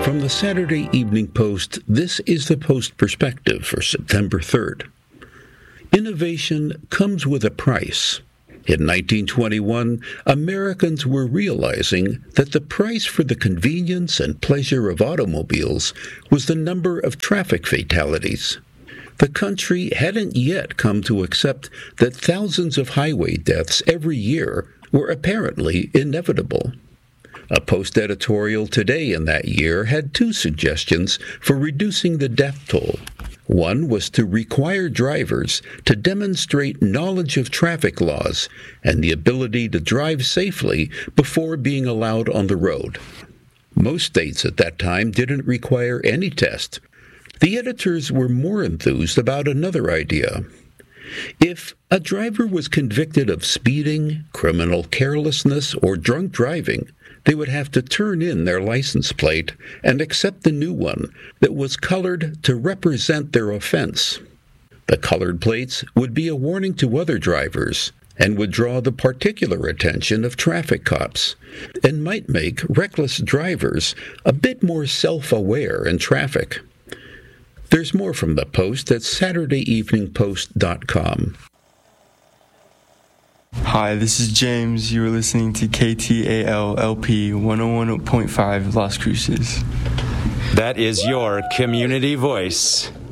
From the Saturday Evening Post, this is the Post Perspective for September 3rd. Innovation comes with a price. In 1921, Americans were realizing that the price for the convenience and pleasure of automobiles was the number of traffic fatalities. The country hadn't yet come to accept that thousands of highway deaths every year were apparently inevitable. A Post editorial today in that year had two suggestions for reducing the death toll. One was to require drivers to demonstrate knowledge of traffic laws and the ability to drive safely before being allowed on the road. Most states at that time didn't require any test. The editors were more enthused about another idea. If a driver was convicted of speeding, criminal carelessness, or drunk driving, they would have to turn in their license plate and accept the new one that was colored to represent their offense. The colored plates would be a warning to other drivers and would draw the particular attention of traffic cops and might make reckless drivers a bit more self-aware in traffic. There's more from the Post at SaturdayEveningPost.com. Hi, this is James. You are listening to KTAL-LP 101.5 Las Cruces. That is your community voice.